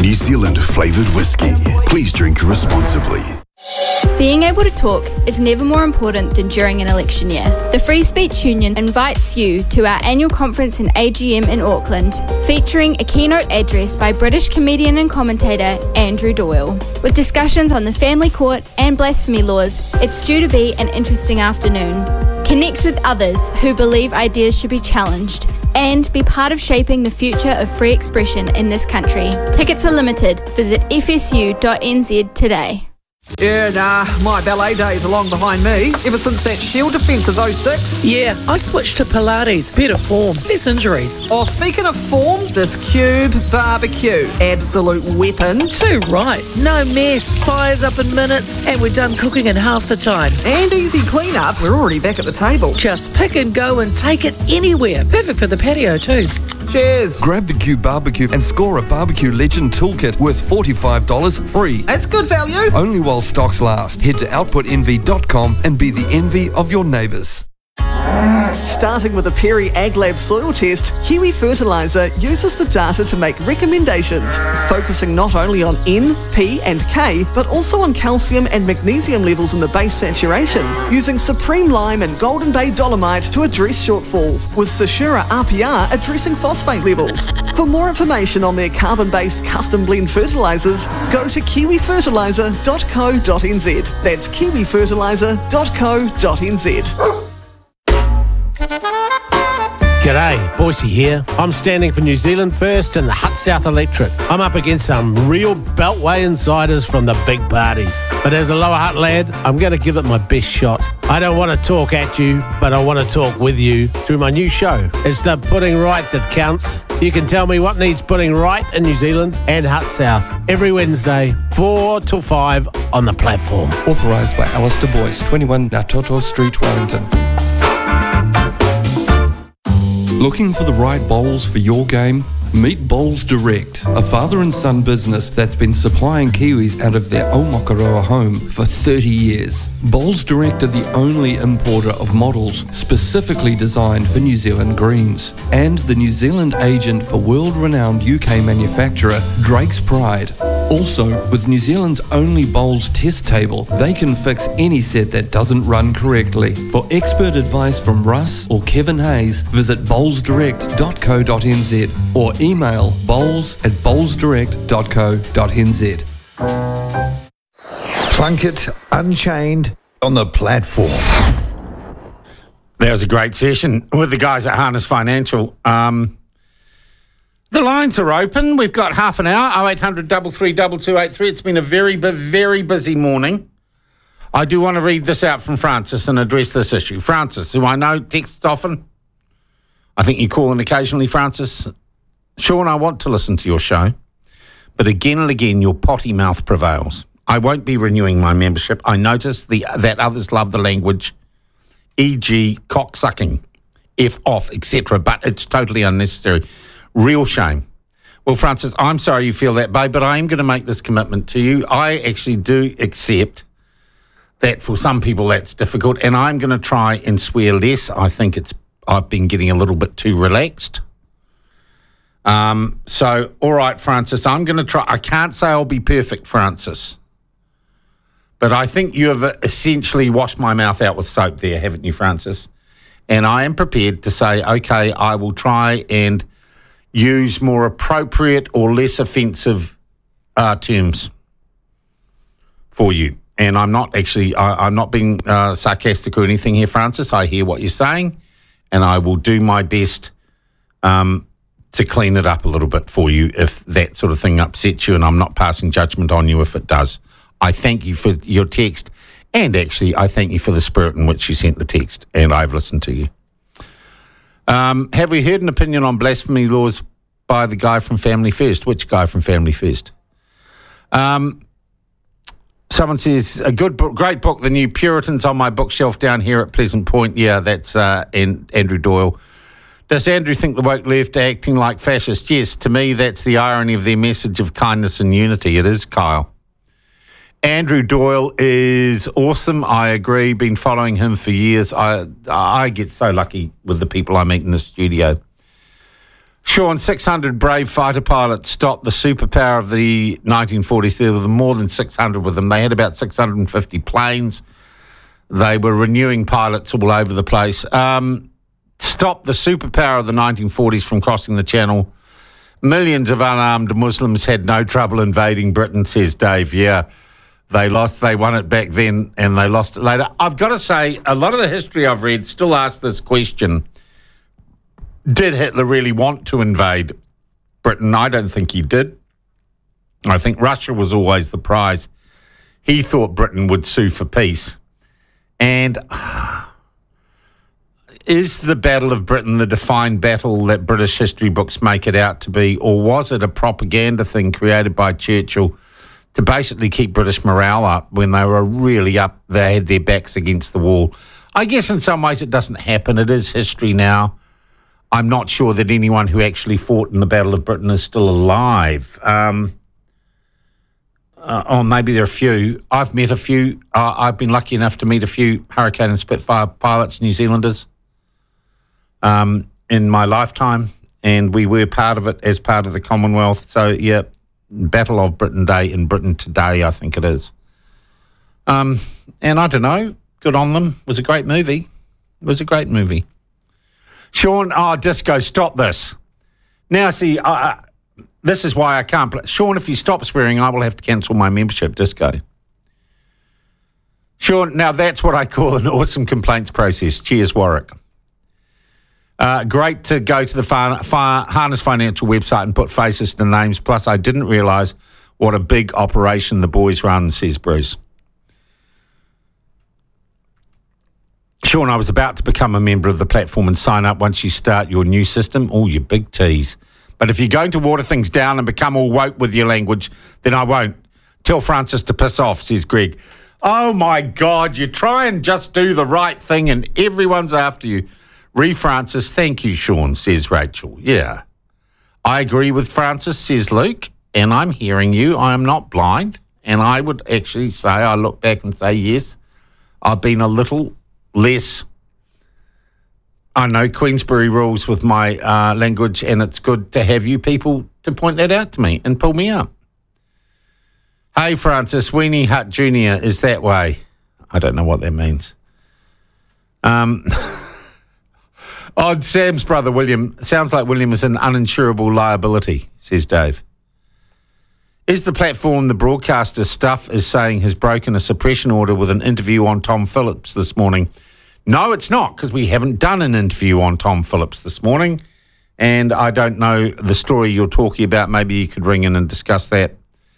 New Zealand flavoured whiskey. Please drink responsibly. Being able to talk is never more important than during an election year. The Free Speech Union invites you to our annual conference and AGM in Auckland, featuring a keynote address by British comedian and commentator Andrew Doyle. With discussions on the family court and blasphemy laws, it's due to be an interesting afternoon. Connect with others who believe ideas should be challenged and be part of shaping the future of free expression in this country. Tickets are limited. Visit fsu.nz today. Yeah, my ballet days are long behind me. Ever since that Shield defence of 06. Yeah, I switched to Pilates. Better form, less injuries. Oh, speaking of form, this Cube barbecue. Absolute weapon. Too right. No mess. Fires up in minutes, and we're done cooking in half the time. And easy clean-up. We're already back at the table. Just pick and go and take it anywhere. Perfect for the patio too. Cheers. Grab the Cube barbecue and score a Barbecue Legend toolkit worth $45 free. That's good value. Only while stocks last. Head to outputenvy.com and be the envy of your neighbours. Starting with a Perry AgLab soil test, Kiwi Fertiliser uses the data to make recommendations, focusing not only on N, P and K, but also on calcium and magnesium levels in the base saturation, using Supreme Lime and Golden Bay Dolomite to address shortfalls, with Sashura RPR addressing phosphate levels. For more information on their carbon-based custom blend fertilisers, go to kiwifertiliser.co.nz. That's kiwifertiliser.co.nz. G'day, Boise here. I'm standing for New Zealand First and the Hut South Electorate. I'm up against some real Beltway insiders from the big parties. But as a Lower Hutt lad, I'm going to give it my best shot. I don't want to talk at you, but I want to talk with you through my new show. It's the Putting Right that counts. You can tell me what needs putting right in New Zealand and Hut South every Wednesday, 4 till 5 on the platform. Authorised by Alistair Boyce, 21 Ngātoto Street, Wellington. Looking for the right bowls for your game? Meet Bowls Direct, a father and son business that's been supplying Kiwis out of their Aomakaroa home for 30 years. Bowls Direct are the only importer of models specifically designed for New Zealand greens, and the New Zealand agent for world-renowned UK manufacturer Drake's Pride. Also, with New Zealand's only bowls test table, they can fix any set that doesn't run correctly. For expert advice from Russ or Kevin Hayes, visit bowlsdirect.co.nz or email bowls@bowlsdirect.co.nz. Plunkett Unchained on the platform. That was a great session with the guys at Harness Financial. The lines are open. We've got half an hour, 0800 333 2283. It's been a very, very busy morning. I do want to read this out from Francis and address this issue. Francis, who I know texts often. I think you call in occasionally, Francis. Sean, I want to listen to your show, but again and again, your potty mouth prevails. I won't be renewing my membership. I notice that others love the language, e.g. cocksucking, F off, etc., but it's totally unnecessary. Real shame. Well, Francis, I'm sorry you feel that way, but I am going to make this commitment to you. I actually do accept that for some people that's difficult, and I'm going to try and swear less. I think I've been getting a little bit too relaxed. So, all right, Francis, I'm going to try. I can't say I'll be perfect, Francis, but I think you have essentially washed my mouth out with soap there, haven't you, Francis? And I am prepared to say, okay, I will try and use more appropriate or less offensive terms for you. And I'm not actually, I'm not being sarcastic or anything here, Francis. I hear what you're saying, and I will do my best to clean it up a little bit for you if that sort of thing upsets you, and I'm not passing judgment on you if it does. I thank you for your text, and actually I thank you for the spirit in which you sent the text, and I've listened to you. Have we heard an opinion on blasphemy laws by the guy from Family First? Which guy from Family First? Someone says, a good book, great book, The New Puritans, on my bookshelf down here at Pleasant Point. Yeah, that's Andrew Doyle. Does Andrew think the woke left are acting like fascists? Yes, to me that's the irony of their message of kindness and unity. It is, Kyle. Andrew Doyle is awesome. I agree. Been following him for years. I get so lucky with the people I meet in the studio. Sean, 600 brave fighter pilots stopped the superpower of the 1940s. There were more than 600 with them. They had about 650 planes. They were renewing pilots all over the place. Stopped the superpower of the 1940s from crossing the channel. Millions of unarmed Muslims had no trouble invading Britain, says Dave. Yeah, they lost. They won it back then and they lost it later. I've got to say, a lot of the history I've read still asks this question. Did Hitler really want to invade Britain? I don't think he did. I think Russia was always the prize. He thought Britain would sue for peace. And is the Battle of Britain the defined battle that British history books make it out to be, or was it a propaganda thing created by Churchill to basically keep British morale up when they were really up, they had their backs against the wall? I guess in some ways it doesn't happen. It is history now. I'm not sure that anyone who actually fought in the Battle of Britain is still alive. Or maybe there are a few. I've met a few. I've been lucky enough to meet a few Hurricane and Spitfire pilots, New Zealanders, in my lifetime, and we were part of it as part of the Commonwealth. So, yeah, Battle of Britain Day in Britain today, I think it is. And I don't know, good on them. It was a great movie. Sean, Disco, stop this. Now, see, this is why I can't play. Sean, if you stop swearing, I will have to cancel my membership, Disco. Sean, now that's what I call an awesome complaints process. Cheers, Warwick. Great to go to the Harness Financial website and put faces to names. Plus, I didn't realise what a big operation the boys run, says Bruce. Sean, I was about to become a member of the platform and sign up once you start your new system. Oh, you big tease. But if you're going to water things down and become all woke with your language, then I won't. Tell Francis to piss off, says Greg. Oh, my God, you try and just do the right thing and everyone's after you. Francis, thank you, Sean, says Rachel. Yeah. I agree with Francis, says Luke, and I'm hearing you. I am not blind. And I would actually say, I look back and say, yes, I've been a little less, I know Queensbury rules with my language, and it's good to have you people to point that out to me and pull me up. Hey, Francis, Weenie Hut Jr. is that way. I don't know what that means. Sam's brother, William. Sounds like William is an uninsurable liability, says Dave. Is the platform the broadcaster Stuff is saying has broken a suppression order with an interview on Tom Phillips this morning? No, it's not, because we haven't done an interview on Tom Phillips this morning, and I don't know the story you're talking about. Maybe you could ring in and discuss that.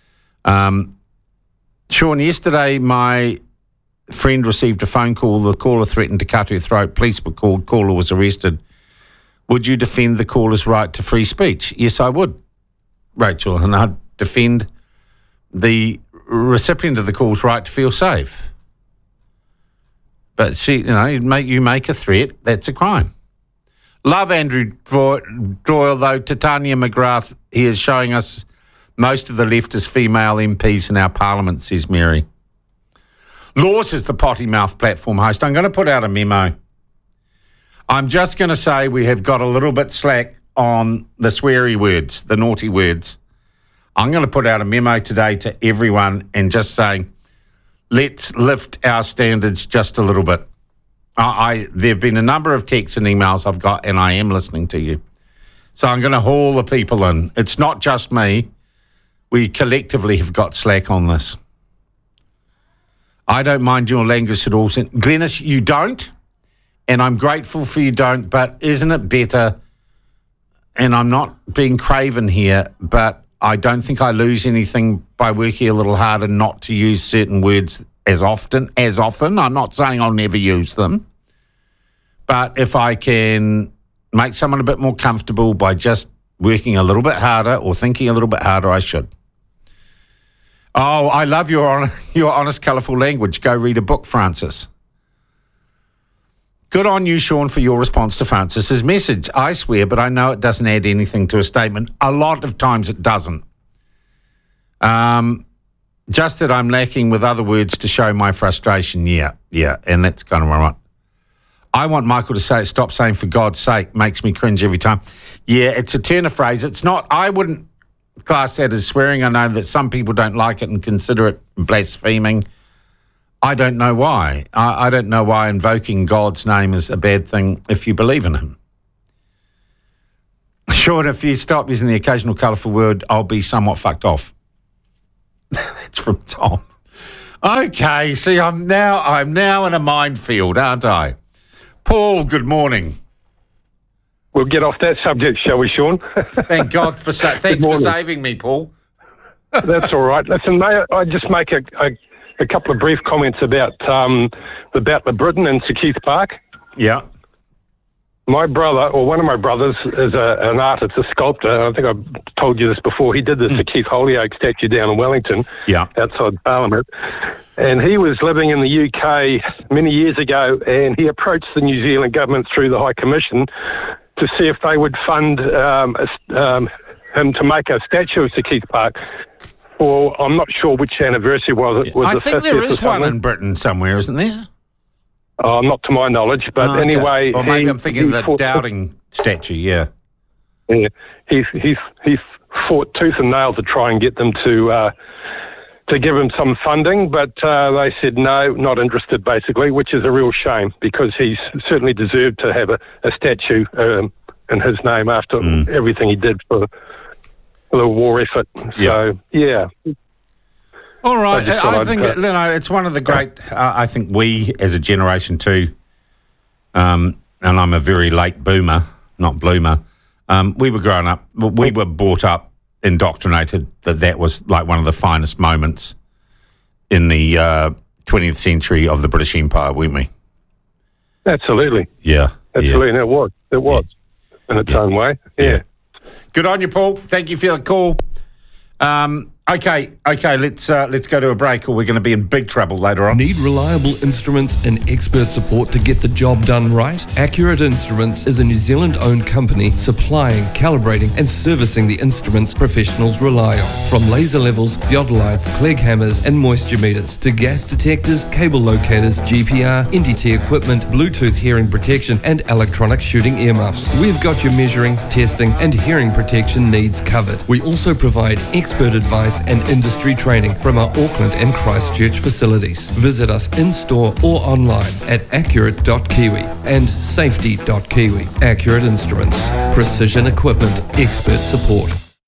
Sean, yesterday my friend received a phone call. The caller threatened to cut her throat. Police were called. Caller was arrested. Would you defend the caller's right to free speech? Yes, I would, Rachel, and I'd defend the recipient of the call's right to feel safe. But you make a threat, that's a crime. Love Andrew Doyle, though. Titania McGrath, he is showing us most of the left is female MPs in our parliament, says Mary. Laws is the potty mouth platform host. I'm going to put out a memo. I'm just going to say we have got a little bit slack on the sweary words, the naughty words. I'm going to put out a memo today to everyone and just saying, let's lift our standards just a little bit. There have been a number of texts and emails I've got, and I am listening to you. So I'm going to haul the people in. It's not just me. We collectively have got slack on this. I don't mind your language at all. Glennis, you don't, and I'm grateful for you don't, but isn't it better, and I'm not being craven here, but I don't think I lose anything by working a little harder not to use certain words as often. I'm not saying I'll never use them, but if I can make someone a bit more comfortable by just working a little bit harder or thinking a little bit harder, I should. Oh, I love your honest, colourful language. Go read a book, Francis. Good on you, Sean, for your response to Francis's message. I swear, but I know it doesn't add anything to a statement. A lot of times it doesn't. Just that I'm lacking with other words to show my frustration. Yeah, and that's kind of right. I want Michael to stop saying "for God's sake." Makes me cringe every time. Yeah, it's a turn of phrase. It's not. I wouldn't class that as swearing. I know that some people don't like it and consider it blaspheming. I don't know why. I don't know why invoking God's name is a bad thing if you believe in him. Sure, if you stop using the occasional colourful word, I'll be somewhat fucked off. That's from Tom. Okay, see, I'm now in a minefield, aren't I? Paul, good morning. We'll get off that subject, shall we, Sean? Thank God for thanks for saving me, Paul. That's all right. Listen, may I just make a couple of brief comments about the Battler Britain in Sir Keith Park? Yeah. My brother, or one of my brothers, is an artist, a sculptor. I think I've told you this before. He did the Sir Keith Holyoake statue down in Wellington, outside Parliament. And he was living in the UK many years ago, and he approached the New Zealand government through the High Commission to see if they would fund him to make a statue of Sir Keith Park. For, I'm not sure which anniversary was it. I think there is one in Britain somewhere, isn't there? Not to my knowledge, but anyway. Or maybe I'm thinking of the Dowding statue, yeah. Yeah, he fought tooth and nail to try and get them to give him some funding, but they said no, not interested, basically, which is a real shame because he's certainly deserved to have a statue in his name after everything he did for the war effort. So, yeah. All right. I think, it's one of the great, I think we as a generation too, and I'm a very late boomer, not bloomer, we were growing up, we were brought up, indoctrinated that was like one of the finest moments in the 20th century of the British Empire, weren't we? Absolutely. Yeah. Absolutely. And it was in its own way. Yeah. Good on you, Paul. Thank you for the call. Okay, let's go to a break or we're going to be in big trouble later on. Need reliable instruments and expert support to get the job done right? Accurate Instruments is a New Zealand-owned company supplying, calibrating and servicing the instruments professionals rely on. From laser levels, theodolites, Clegg hammers and moisture meters to gas detectors, cable locators, GPR, NDT equipment, Bluetooth hearing protection and electronic shooting earmuffs. We've got your measuring, testing and hearing protection needs covered. We also provide expert advice and industry training from our Auckland and Christchurch facilities. Visit us in-store or online at accurate.kiwi and safety.kiwi. Accurate Instruments. Precision equipment. Expert support.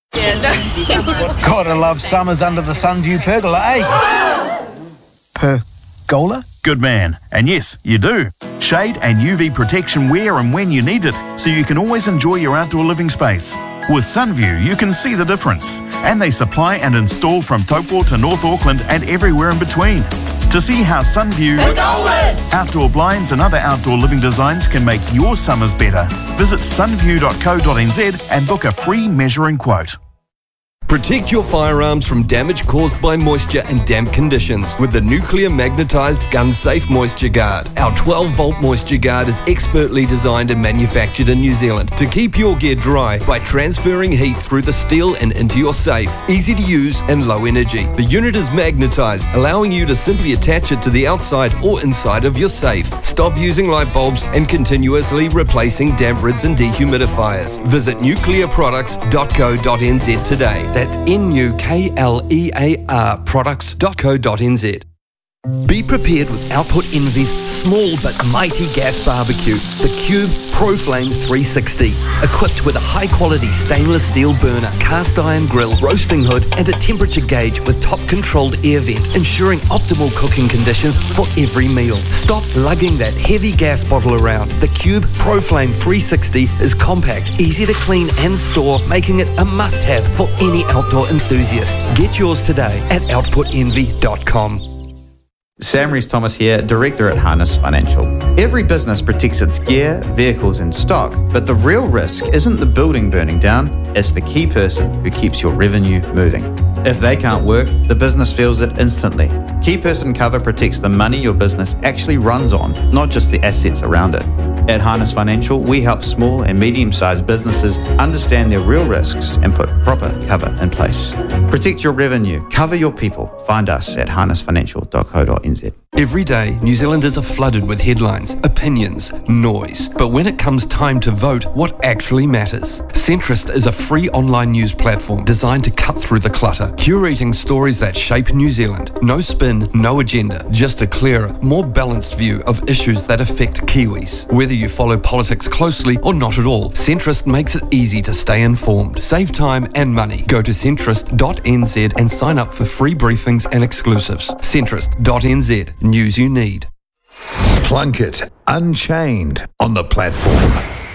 Gotta love summers under the Sunview pergola, eh? Pergola? Good man. And yes, you do. Shade and UV protection where and when you need it, so you can always enjoy your outdoor living space. With Sunview, you can see the difference. And they supply and install from Taupo to North Auckland and everywhere in between. To see how Sunview outdoor blinds and other outdoor living designs can make your summers better, visit sunview.co.nz and book a free measuring quote. Protect your firearms from damage caused by moisture and damp conditions with the nuclear magnetized gun safe moisture guard. Our 12-volt moisture guard is expertly designed and manufactured in New Zealand to keep your gear dry by transferring heat through the steel and into your safe. Easy to use and low energy. The unit is magnetized, allowing you to simply attach it to the outside or inside of your safe. Stop using light bulbs and continuously replacing damp rids and dehumidifiers. Visit nuclearproducts.co.nz today. That's NUKLEAR products.co.nz. Be prepared with Output Envy's small but mighty gas barbecue, the Cube ProFlame 360. Equipped with a high-quality stainless steel burner, cast iron grill, roasting hood, and a temperature gauge with top-controlled air vent, ensuring optimal cooking conditions for every meal. Stop lugging that heavy gas bottle around. The Cube ProFlame 360 is compact, easy to clean and store, making it a must-have for any outdoor enthusiast. Get yours today at outputenvy.com. Sam Rees-Thomas here, Director at Harness Financial. Every business protects its gear, vehicles and stock, but the real risk isn't the building burning down, it's the key person who keeps your revenue moving. If they can't work, the business feels it instantly. Key person cover protects the money your business actually runs on, not just the assets around it. At Harness Financial, we help small and medium-sized businesses understand their real risks and put proper cover in place. Protect your revenue, cover your people. Find us at harnessfinancial.co.nz. Every day, New Zealanders are flooded with headlines, opinions, noise. But when it comes time to vote, what actually matters? Centrist is a free online news platform designed to cut through the clutter, curating stories that shape New Zealand. No spin, no agenda, just a clearer, more balanced view of issues that affect Kiwis. Whether you follow politics closely or not at all, Centrist makes it easy to stay informed. Save time and money. Go to centrist.nz and sign up for free briefings and exclusives. Centrist.nz. News you need. Plunkett Unchained on the platform.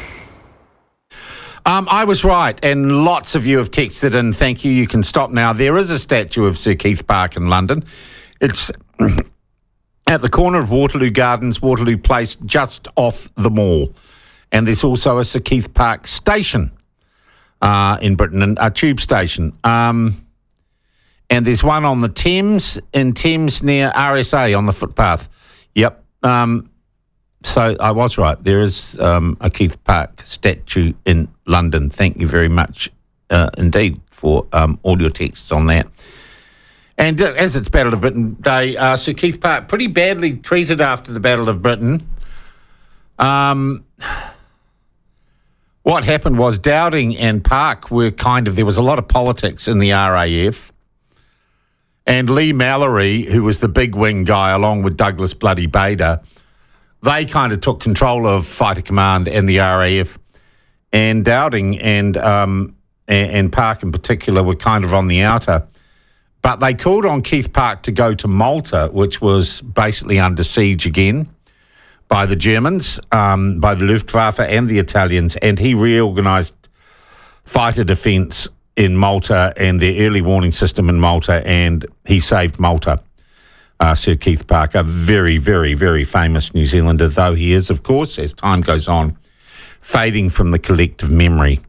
I was right, and lots of you have texted in. Thank you. You can stop now. There is a statue of Sir Keith Park in London. It's at the corner of Waterloo Gardens, Waterloo Place, just off the mall. And there's also a Sir Keith Park station in Britain, a tube station. And there's one on the Thames, in Thames near RSA on the footpath. Yep. So I was right. There is a Keith Park statue in London. Thank you very much indeed for all your texts on that. And as it's Battle of Britain Day, Sir Keith Park pretty badly treated after the Battle of Britain. What happened was Dowding and Park were there was a lot of politics in the RAF. And Lee Mallory, who was the big wing guy, along with Douglas Bloody Bader, they kind of took control of Fighter Command and the RAF. And Dowding and Park in particular were kind of on the outer. But they called on Keith Park to go to Malta, which was basically under siege again by the Germans, by the Luftwaffe and the Italians. And he reorganised fighter defence in Malta and their early warning system in Malta, and he saved Malta, Sir Keith Park, a very, very, very famous New Zealander, though he is, of course, as time goes on, fading from the collective memory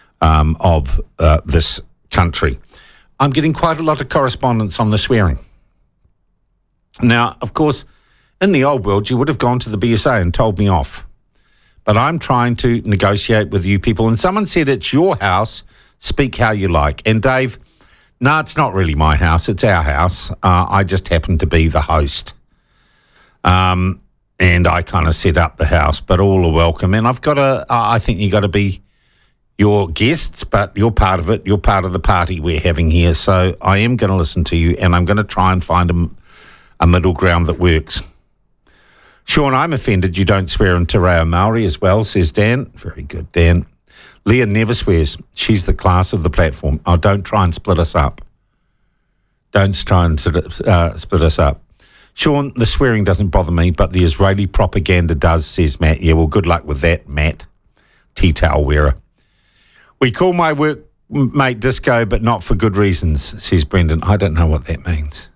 of this country. I'm getting quite a lot of correspondence on the swearing. Now, of course, in the old world, you would have gone to the BSA and told me off. But I'm trying to negotiate with you people, and someone said it's your house, speak how you like. And Dave, no, it's not really my house. It's our house. I just happen to be the host. And I kind of set up the house, but all are welcome. And I think you got to be your guests, but you're part of it. You're part of the party we're having here. So I am going to listen to you, and I'm going to try and find a middle ground that works. Sean, I'm offended you don't swear in Te Reo Māori as well, says Dan. Very good, Dan. Leah never swears. She's the class of the platform. Oh, don't try and split us up. Don't try and split us up. Sean, the swearing doesn't bother me, but the Israeli propaganda does, says Matt. Yeah, well, good luck with that, Matt. Tea-towel wearer. We call my workmate Disco, but not for good reasons, says Brendan. I don't know what that means.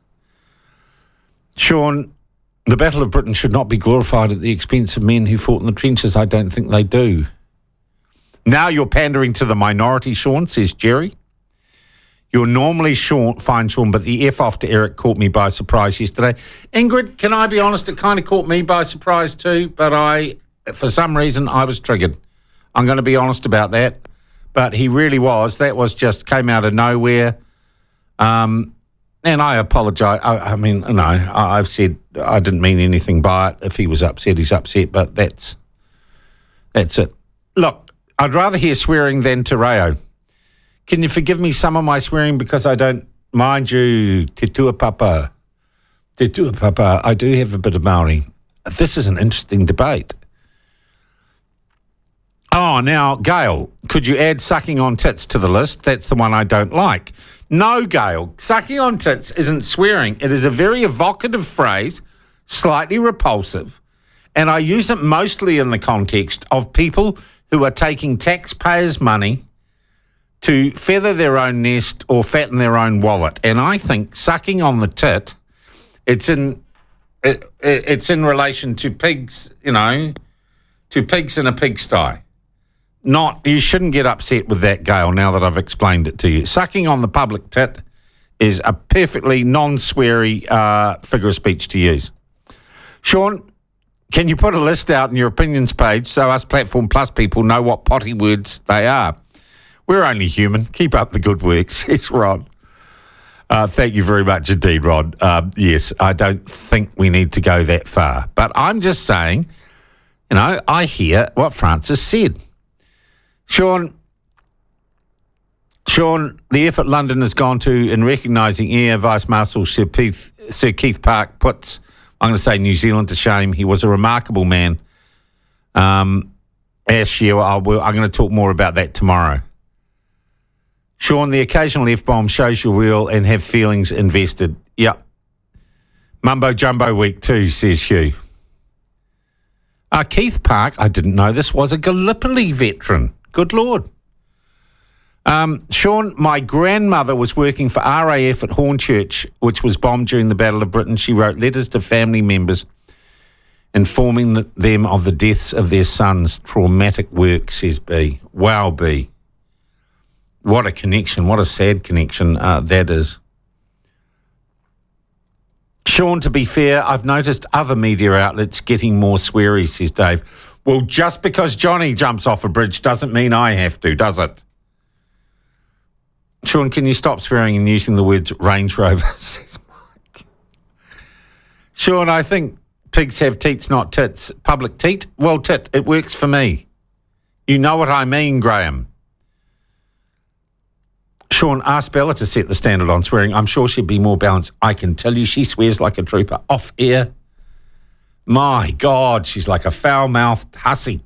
Sean, the Battle of Britain should not be glorified at the expense of men who fought in the trenches. I don't think they do. Now you're pandering to the minority, Sean, says Jerry. You're normally fine, Sean, but the F off to Eric caught me by surprise yesterday. Ingrid, can I be honest? It kind of caught me by surprise too, but for some reason, I was triggered. I'm going to be honest about that. But he really was. That was just came out of nowhere. And I apologise. I mean, no, I've said I didn't mean anything by it. If he was upset, he's upset, but that's it. Look, I'd rather hear swearing than Te Reo. Can you forgive me some of my swearing because I don't mind you, te tua papa. Te tua papa. I do have a bit of Māori. This is an interesting debate. Oh, now, Gail, could you add sucking on tits to the list? That's the one I don't like. No, Gail, sucking on tits isn't swearing. It is a very evocative phrase, slightly repulsive, and I use it mostly in the context of people who are taking taxpayers' money to feather their own nest or fatten their own wallet. And I think sucking on the tit, it's in relation to pigs, to pigs in a pigsty. You shouldn't get upset with that, Gail, now that I've explained it to you. Sucking on the public tit is a perfectly non-sweary figure of speech to use. Sean, can you put a list out in your opinions page so us Platform Plus people know what potty words they are? We're only human. Keep up the good work, says Rod. Thank you very much indeed, Rod. Yes, I don't think we need to go that far. But I'm just saying, I hear what Francis said. Sean, the effort London has gone to in recognising Air Vice Marshal Sir Keith Park puts, I'm going to say, New Zealand to shame. He was a remarkable man. Ash, I'm going to talk more about that tomorrow. Sean, the occasional F-bomb shows you're real and have feelings invested. Yep. Mumbo Jumbo Week 2, says Hugh. Keith Park, I didn't know this, was a Gallipoli veteran. Good Lord. Sean, my grandmother was working for RAF at Hornchurch, which was bombed during the Battle of Britain. She wrote letters to family members informing them of the deaths of their sons. Traumatic work, says B. Wow, B. What a connection. What a sad connection that is. Sean, to be fair, I've noticed other media outlets getting more sweary, says Dave. Well, just because Johnny jumps off a bridge doesn't mean I have to, does it? Sean, can you stop swearing and using the words Range Rover, says Mike. Sean, I think pigs have teats, not tits. Public teat? Well, tit. It works for me. You know what I mean, Graham. Sean, ask Bella to set the standard on swearing. I'm sure she'd be more balanced. I can tell you she swears like a trooper. Off air. My God, she's like a foul-mouthed hussy.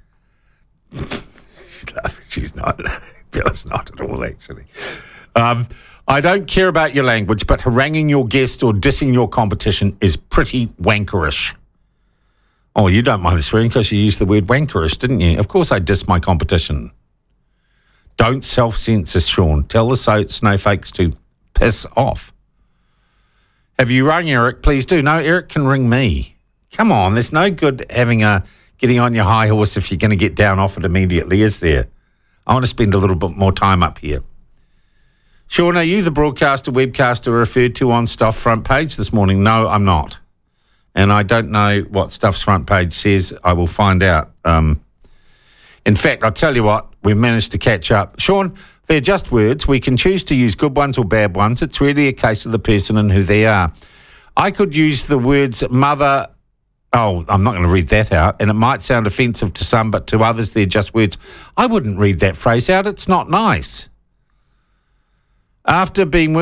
She's not. Bella's not at all, actually. I don't care about your language, but haranguing your guest or dissing your competition is pretty wankerish. Oh, you don't mind the swearing because you used the word wankerish, didn't you? Of course I diss my competition. Don't self-censor, Sean. Tell the snowflakes to piss off. Have you rung Eric? Please do. No, Eric can ring me. Come on, there's no good getting on your high horse if you're going to get down off it immediately, is there? I want to spend a little bit more time up here. Sean, are you the broadcaster, webcaster referred to on Stuff front page this morning? No, I'm not. And I don't know what Stuff's front page says. I will find out. In fact, I'll tell you what, we managed to catch up. Sean, they're just words. We can choose to use good ones or bad ones. It's really a case of the person and who they are. I could use the words mother. Oh, I'm not going to read that out. And it might sound offensive to some, but to others, they're just words. I wouldn't read that phrase out. It's not nice. After being